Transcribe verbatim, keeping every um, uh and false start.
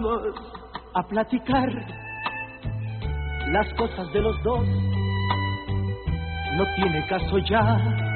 vamos a platicar las cosas de los dos. No tiene caso ya